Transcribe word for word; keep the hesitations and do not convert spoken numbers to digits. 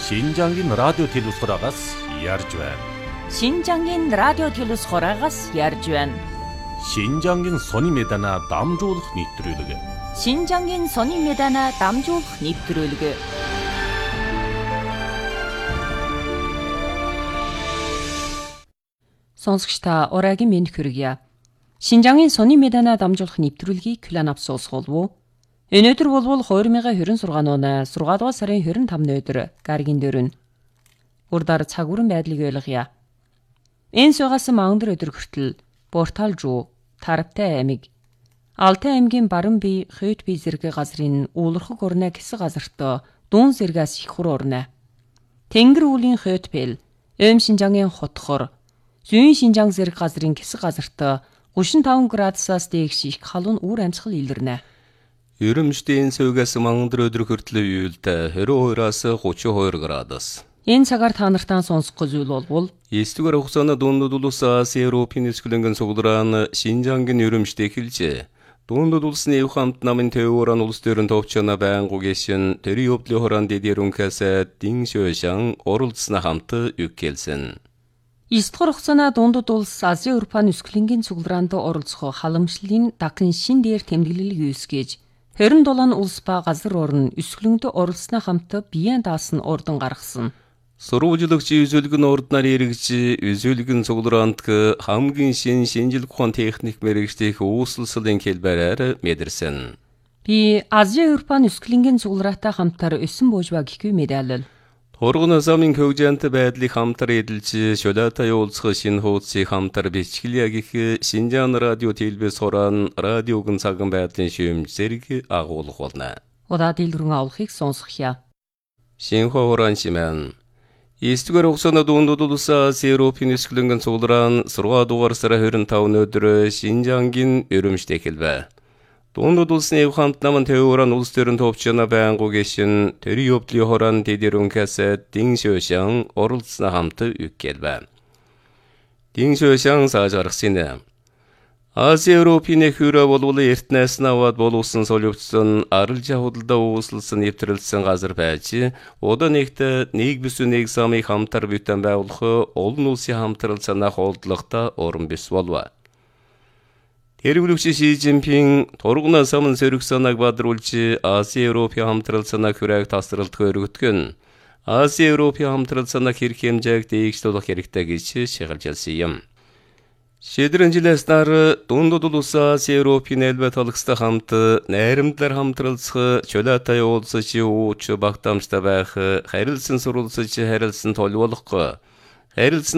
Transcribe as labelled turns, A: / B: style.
A: Шинжангийн радио телевизхораагаас ярьж байна.
B: Шинжангийн радио телевизхораагаас ярьж байна.
A: Шинжангийн сони медана дамжуулах нэвтрүүлэг.
B: Шинжангийн сони медана дамжуулах нэвтрүүлэг. Сонсогч та ураагийн мэнд хүргье. Шинжангийн сони медана дамжуулах нэвтрүүлгийг Кланап сонсголов. Өнөөдөр болвол хоёр мянган двадцать шесть оны шугал дугаар сарын двадцать пенкны өдөр гаргийн дөрөв. Урдаар цаг бүрэн байдлыг ойлгоё. Энэ суугасан мангар өдөр хүртэл Портал руу Тараптай аймаг Алтай аймгийн баруун бие Хойд бие зэрэг газрын уулархаг орны хэсэг газарт дуун зэргээс их хур орно. Тэнгэр үүлийн Хойд бэл Ойм Шинжангийн хотхор Зүүн Шинжаан зэрэг газрын хэсэг газарт тридцать пять градусаас дээш их халуун үр амьсгал илэрнэ.
C: Ерөмждийн сувгаас мангар өдөр хүртэл үеэлдэ двадцать two-аас тридцать two градус.
B: Энэ цагаар та нартаа сонсох зүйл болвол
C: Эсдүгээр хугацааны дундад улс Ази Европын эсгэлэнгийн цуглараан Шинжангийн ерөмжд эхэлжээ. Дундад улсны эв хамт намын төөрөн улс төрийн товчона байнгу гэшин төри өвдлө хорон дэдэрүнкээс Дин Шөшан оролцсны хамт үкэлсэн.
B: Эсдүгээр хугацааны дундад улс Ази Европын эсгэлэнгийн цуглараанд оролцох халамжлалын дахин шин дээр тэмдэглэл үүсгэж двадцать seven улс ба газар орн эсгэлэнгд оролцсны хамт биеэн даасан ордон гаргасан.
C: Сурвалжлагч үзүүлгэн орднаар эргэж үзүүлгэн цуглараанд хамгийн шин шинжилгээ ухаан техник мэргэжлэх үүсэлслийн хэлбэрээр мэдэрсэн.
B: Би Ази Европын эсгэлэнгийн цуглараатай хамтар өсөн буужба гэхгүй медаль.
C: Тургын замын хөгжөөнт байдлыг хамтар эдэлж шулаатай уулзах шинэ хуудсыг хамтар бичгэлээ гэх Шинжаан радио телевиз хорон радиогын цаган байдлын шүүмж зэрэг агуулах болно.
B: Удаа дэлгэрэн авахыг сонсгоё.
C: Шинэ хорон шимэн Эсдүгээр хугацааны дундад улс Ази Европын эсгэлэнгийн цуглараан шугал дугаар сарын двадцать өдөр Шинжангийн ерөмжд эхэлвэ. Дундад улсны эв хамт намын төөрөн улс төрийн товчона байнгу гэшин төри өвдлө хорон дэдэрүнкээс Дин Шөшан оролцсны хамт үкэлвэ. Дин Шөшан саажаргсинэ. Ази Европын хөрө болвол эртнээс наваад болуулсан солиувцсан арилжаа худалдаа үүсэлсэн нэвтрэлсэн газар байж удаа нэгт нэг бүс нэг замыг хамтар бүтэн байгуулах олон улсын хамтрал санаах олдлоготой орон бис болов. Тэргүүлэгч Ши Жинпин тургын самын сөрөг санааг бадруулж Ази Европын хамтрал санааг хүрээг тасралтгүй өргөтгөн Ази Европын хамтрал санааг хэрэг хэмжээг дээгшлүүлэх хэрэгтэй гэж шигалжилсан юм. Шийдвэрийн жилээс нар дундад улс Ази Европын элбэ талхстай хамт найрамдлаар хамтралцах чулаатай уулзаж ууч багтаамжтай байх харилцан сурвалжиж харилцан толболох харилцан